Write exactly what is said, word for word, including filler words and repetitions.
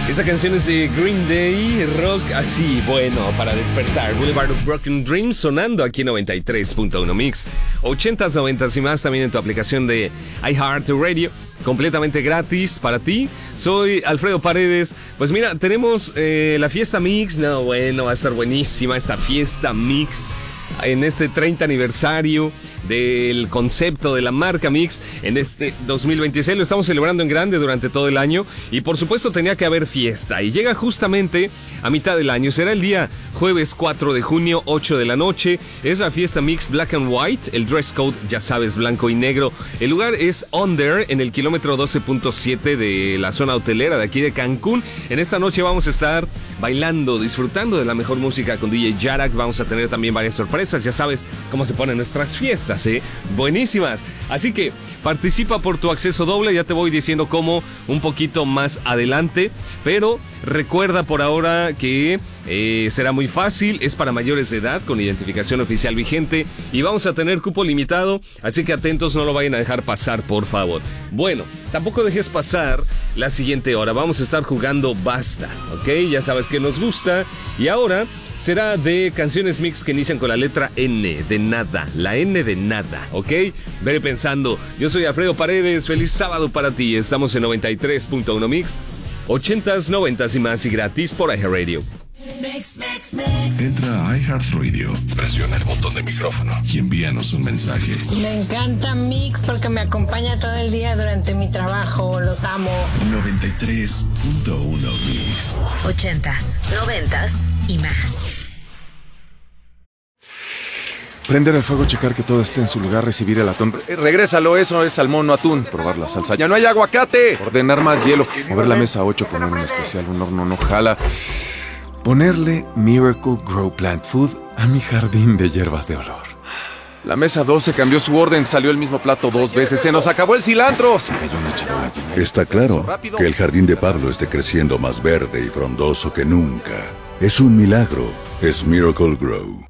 Esa canción es de Green Day, rock así, bueno, para despertar. Boulevard of Broken Dreams sonando aquí en noventa y tres punto uno Mix. ochentas, noventas y más también en tu aplicación de iHeartRadio. Completamente gratis para ti. Soy Alfredo Paredes. Pues mira, tenemos eh, la fiesta Mix. No, bueno, va a estar buenísima esta fiesta Mix en este treinta aniversario del concepto de la marca Mix en este dos mil veintiséis. Lo estamos celebrando en grande durante todo el año y por supuesto tenía que haber fiesta y llega justamente a mitad del año. Será el día jueves cuatro de junio, ocho de la noche. Es la fiesta Mix Black and White. El dress code, ya sabes, blanco y negro. El lugar es Under, en el kilómetro doce punto siete de la zona hotelera de aquí de Cancún. En esta noche vamos a estar bailando, disfrutando de la mejor música con D J Yarak. Vamos a tener también varias sorpresas. Ya sabes cómo se ponen nuestras fiestas, ¿eh? Buenísimas. Así que participa por tu acceso doble. Ya te voy diciendo cómo un poquito más adelante. Pero recuerda por ahora que eh, será muy fácil. Es para mayores de edad con identificación oficial vigente. Y vamos a tener cupo limitado. Así que atentos, no lo vayan a dejar pasar, por favor. Bueno, tampoco dejes pasar la siguiente hora. Vamos a estar jugando Basta, ¿ok? Ya sabes que nos gusta. Y ahora será de canciones mix que inician con la letra N de nada, la N de nada, ¿ok? Ve pensando. Yo soy Alfredo Paredes, feliz sábado para ti. Estamos en noventa y tres punto uno Mix, ochentas, noventas y más y gratis por iHeartRadio. Mix, mix, mix. Entra a iHeartRadio, presiona el botón de micrófono y envíanos un mensaje. Me encanta Mix porque me acompaña todo el día durante mi trabajo, los amo. noventa y tres punto uno Mix. Ochentas, noventas y más. Prender el fuego, checar que todo esté en su lugar, recibir el atún. Eh, regrésalo, eso es salmón, no atún. Probar la salsa. ¡Ya no hay aguacate! Ordenar más hielo. Mover la mesa ocho, poner un especial, un horno no jala. Ponerle Miracle Grow Plant Food a mi jardín de hierbas de olor. La mesa doce cambió su orden, salió el mismo plato dos veces. ¡Se nos acabó el cilantro! Se cayó una charola llena. Está claro que el jardín de Pablo esté creciendo más verde y frondoso que nunca. Es un milagro. Es Miracle Grow.